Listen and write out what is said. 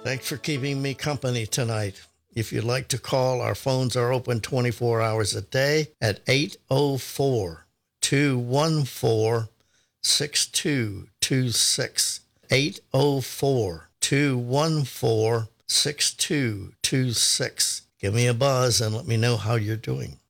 Thanks for keeping me company tonight. If you'd like to call, our phones are open 24 hours a day at 804 214 6226. 804 214 6226. Give me a buzz and let me know how you're doing.